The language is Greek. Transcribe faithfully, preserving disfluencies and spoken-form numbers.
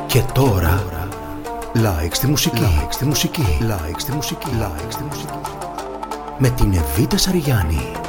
Και τώρα, like στη μουσική, like στη μουσική, like στη μουσική, like στη μουσική. Με την Εβίτα Σαριγιάννη.